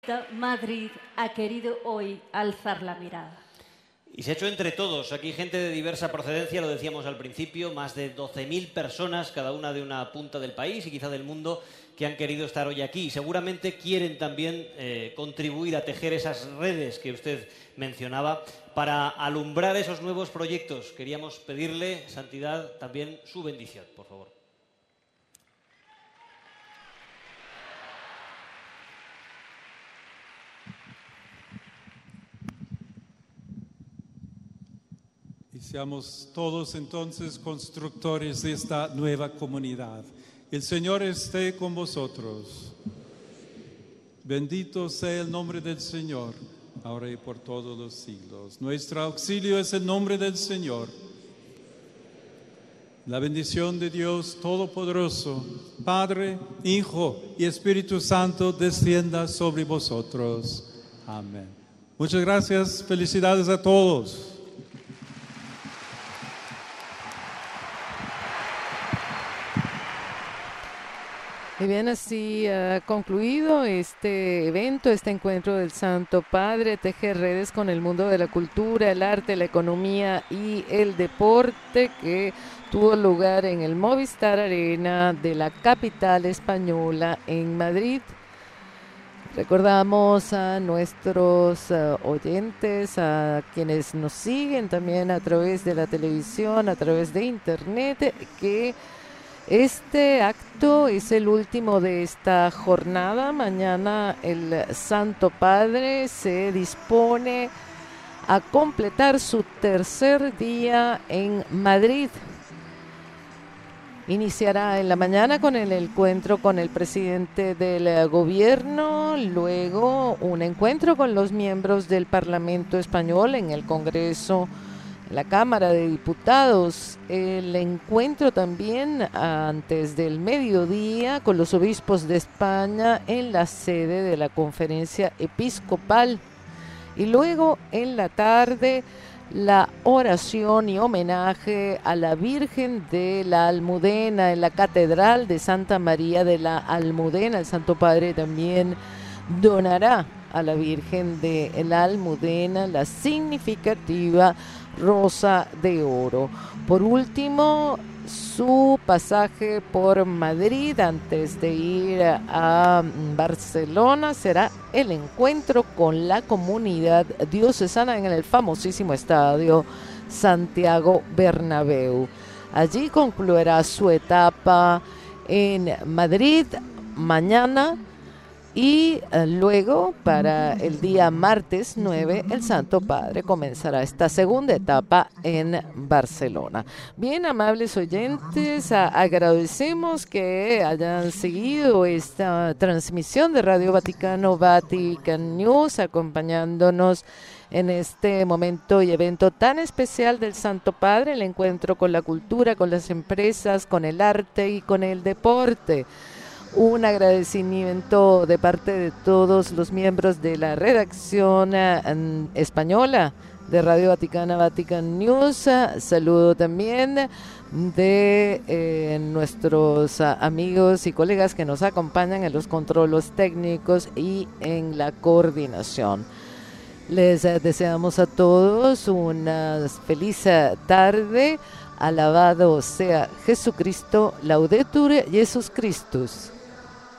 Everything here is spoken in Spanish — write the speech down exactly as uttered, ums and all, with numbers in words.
Madrid ha querido hoy alzar la mirada. Y se ha hecho entre todos. Aquí gente de diversa procedencia, lo decíamos al principio, más de doce mil personas, cada una de una punta del país y quizá del mundo, que han querido estar hoy aquí. Y seguramente quieren también eh, contribuir a tejer esas redes que usted mencionaba para alumbrar esos nuevos proyectos. Queríamos pedirle, Santidad, también su bendición, por favor. Seamos todos entonces constructores de esta nueva comunidad. El Señor esté con vosotros. Bendito sea el nombre del Señor, ahora y por todos los siglos. Nuestro auxilio es el nombre del Señor. La bendición de Dios Todopoderoso, Padre, Hijo y Espíritu Santo, descienda sobre vosotros. Amén. Muchas gracias. Felicidades a todos. Y bien, así ha concluido este evento, este encuentro del Santo Padre, tejer redes con el mundo de la cultura, el arte, la economía y el deporte, que tuvo lugar en el Movistar Arena de la capital española en Madrid. Recordamos a nuestros uh, oyentes, a quienes nos siguen también a través de la televisión, a través de internet, que este acto es el último de esta jornada. Mañana el Santo Padre se dispone a completar su tercer día en Madrid. Iniciará en la mañana con el encuentro con el presidente del gobierno, luego un encuentro con los miembros del Parlamento español en el Congreso, la Cámara de Diputados, el encuentro también antes del mediodía con los obispos de España en la sede de la Conferencia Episcopal, y luego en la tarde la oración y homenaje a la Virgen de la Almudena en la Catedral de Santa María de la Almudena. El Santo Padre también donará a la Virgen de la Almudena la significativa Rosa de Oro. Por último, su pasaje por Madrid antes de ir a Barcelona será el encuentro con la comunidad diocesana en el famosísimo estadio Santiago Bernabéu. Allí concluirá su etapa en Madrid mañana. Y uh, luego, para el día martes nueve, el Santo Padre comenzará esta segunda etapa en Barcelona. Bien, amables oyentes, a, agradecemos que hayan seguido esta transmisión de Radio Vaticano, Vatican News, acompañándonos en este momento y evento tan especial del Santo Padre, el encuentro con la cultura, con las empresas, con el arte y con el deporte. Un agradecimiento de parte de todos los miembros de la redacción uh, española de Radio Vaticana, Vatican News. Uh, saludo también de eh, nuestros uh, amigos y colegas que nos acompañan en los controles técnicos y en la coordinación. Les uh, deseamos a todos una feliz uh, tarde. Alabado sea Jesucristo, Laudetur Jesus Christus.